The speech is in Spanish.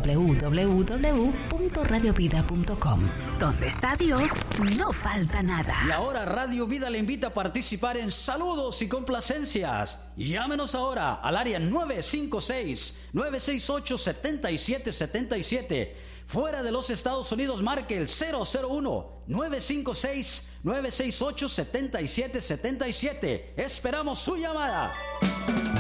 www.radiovida.com. Donde está Dios, no falta nada. Y ahora Radio Vida le invita a participar en saludos y complacencias. Llámenos ahora al área 956-968-7777. Fuera de los Estados Unidos, marque el 001-956-968-7777. Esperamos su llamada.